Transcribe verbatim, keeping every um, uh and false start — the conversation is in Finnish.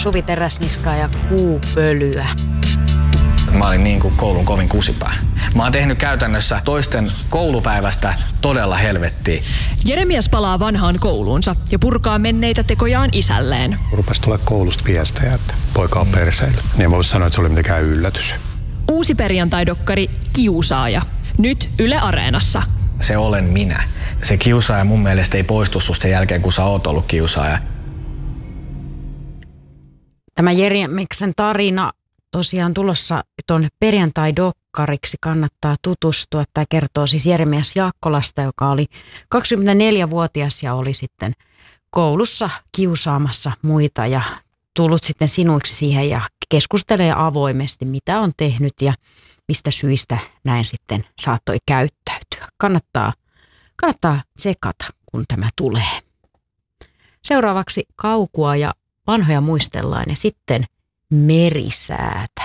Suvi Teräsniskaa ja Kuupölyä. Mä olin niin kuin koulun kovin kusipää. Mä oon tehnyt käytännössä toisten koulupäivästä todella helvettiä. Jeremias palaa vanhaan kouluunsa ja purkaa menneitä tekojaan isälleen. Rupesi tulla koulusta viestejä, että poika on perseily. Niin mä voisin sanoa, että se oli mitenkään yllätys. Uusi perjantai-dokkari Kiusaaja. Nyt Yle Areenassa. Se olen minä. Se kiusaaja mun mielestä ei poistu susta sen jälkeen, kun sä oot ollut kiusaaja. Tämä Jeremiksen tarina tosiaan tulossa tuonne perjantai-dokkariksi, kannattaa tutustua. Tämä kertoo siis Jeremias Jaakkolasta, joka oli kaksikymmentäneljävuotias ja oli sitten koulussa kiusaamassa muita ja tullut sitten sinuiksi siihen ja keskustelee avoimesti, mitä on tehnyt ja mistä syistä näin sitten saattoi käyttäytyä. Kannattaa, kannattaa tsekata, kun tämä tulee. Seuraavaksi Kaukua ja vanhoja muistellaan ja sitten Merisäätä.